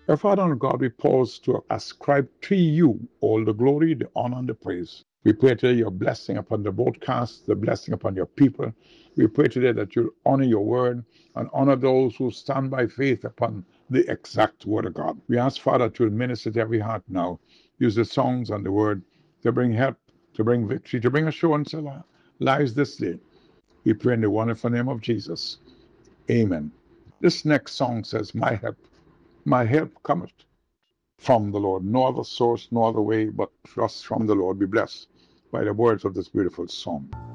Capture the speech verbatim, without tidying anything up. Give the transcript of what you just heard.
Our Father and God, we pause to ascribe to you all the glory, the honor, and the praise. We pray today your blessing upon the broadcast, the blessing upon your people. We pray today that you'll honor your word and honor those who stand by faith upon the exact word of God. We ask, Father, to minister to every heart now. Use the songs and the word to bring help, to bring victory, to bring assurance in our lives this day. We pray in the wonderful name of Jesus. Amen. This next song says, My help, my help cometh from the Lord. No other source, no other way but just from the Lord. Be blessed by the words of this beautiful song.